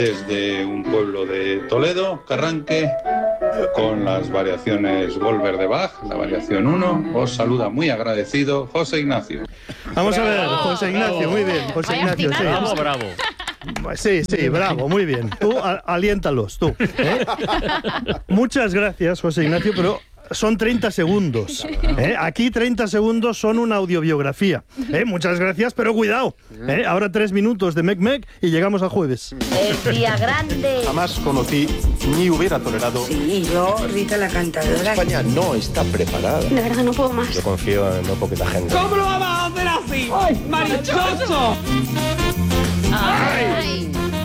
Desde un pueblo de Toledo, Carranque, con las variaciones Goldberg de Bach, la variación 1, os saluda muy agradecido José Ignacio. Vamos a ver, José Ignacio, muy bien. José Ignacio, sí. Bravo. Sí, bravo, muy bien. Tú aliéntalos, tú. Muchas gracias, José Ignacio, pero son 30 segundos. Aquí 30 segundos son una audiobiografía. Muchas gracias, pero cuidado. Ahora 3 minutos de Mec y llegamos al jueves. El día grande. Jamás conocí ni hubiera tolerado. Sí, yo, Rita la cantadora. España no está preparada. De verdad no puedo más. Yo confío en no poquita gente. ¿Cómo lo vamos a hacer así? ¡Ay, marichoso! ¡Ay!